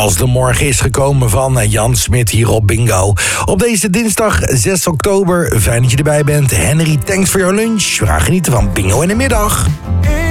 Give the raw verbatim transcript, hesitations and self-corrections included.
Als de morgen is gekomen van Jan Smit hier op Bingo. Op deze dinsdag zes oktober. Fijn dat je erbij bent. Henry, thanks voor jouw lunch. We gaan genieten van Bingo in de middag.